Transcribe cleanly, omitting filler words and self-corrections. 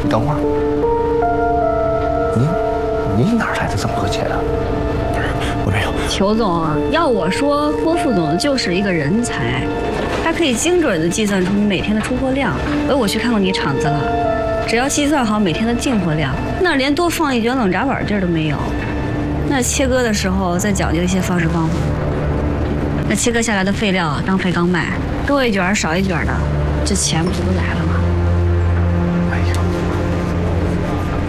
等会儿，你哪来的这么多钱啊？我没有。 裘总，要我说，郭副总就是一个人才，他可以精准地计算出你每天的出货量。我去看过你厂子了，只要计算好每天的进货量，那连多放一卷冷轧板劲儿都没有。那切割的时候再讲究一些方式方法。那切割下来的废料当废钢卖，多一卷少一卷的，这钱不就来了吗？